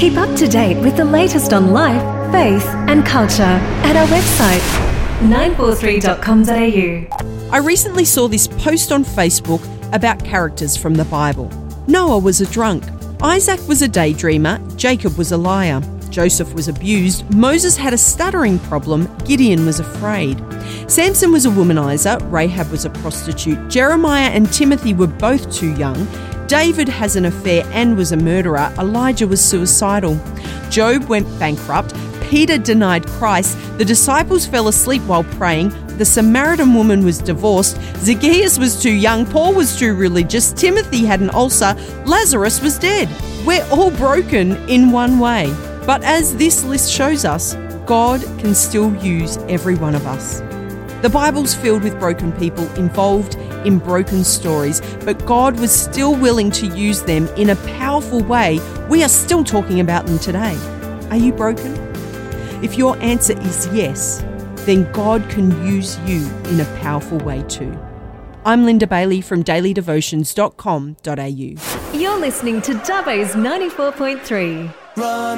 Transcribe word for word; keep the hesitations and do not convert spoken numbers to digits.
Keep up to date with the latest on life, faith and culture at our website, nine four three dot com dot a u. I recently saw this post on Facebook about characters from the Bible. Noah was a drunk. Isaac was a daydreamer. Jacob was a liar. Joseph was abused. Moses had a stuttering problem. Gideon was afraid. Samson was a womanizer. Rahab was a prostitute. Jeremiah and Timothy were both too young. David has an affair and was a murderer. Elijah was suicidal. Job went bankrupt. Peter denied Christ. The disciples fell asleep while praying. The Samaritan woman was divorced. Zacchaeus was too young. Paul was too religious. Timothy had an ulcer. Lazarus was dead. We're all broken in one way. But as this list shows us, God can still use every one of us. The Bible's filled with broken people involved in broken stories, but God was still willing to use them in a powerful way. We are still talking about them today. Are you broken? If your answer is yes, then God can use you in a powerful way too. I'm Linda Bailey from daily devotions dot com dot a u. You're listening to Dubbo's ninety-four point three.